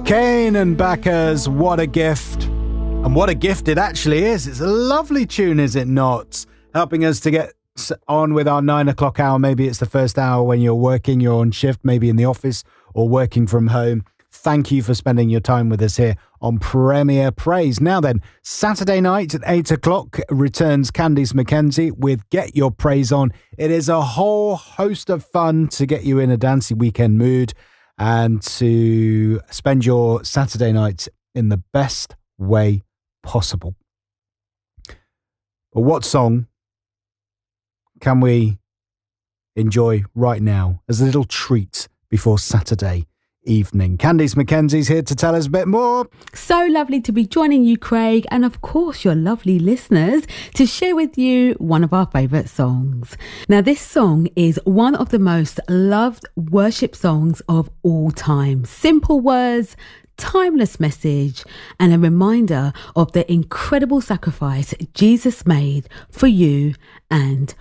Kane and Backers, what a gift. And what a gift it actually is. It's a lovely tune, is it not? Helping us to get on with our 9 o'clock hour. Maybe it's the first hour when you're working, you're on shift, maybe in the office or working from home. Thank you for spending your time with us here on Premier Praise. Now then, Saturday night at 8 o'clock returns Candice McKenzie with Get Your Praise On. It is a whole host of fun to get you in a dancey weekend mood and to spend your Saturday night in the best way possible. But what song can we enjoy right now as a little treat before Saturday evening? Candice McKenzie's here to tell us a bit more. So lovely to be joining you, Craig, and of course your lovely listeners, to share with you one of our favourite songs. Now, this song is one of the most loved worship songs of all time. Simple words, timeless message, and a reminder of the incredible sacrifice Jesus made for you and